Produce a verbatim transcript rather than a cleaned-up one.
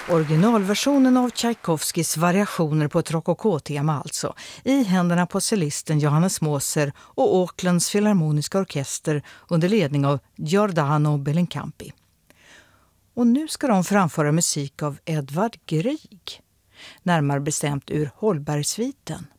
Originalversionen av Tchaikovskys variationer på ett rokoko-tema alltså, i händerna på cellisten Johannes Moser och Aucklands filharmoniska orkester under ledning av Giordano Bellincampi. Och nu ska de framföra musik av Edvard Grieg, närmare bestämt ur Holbergsviten.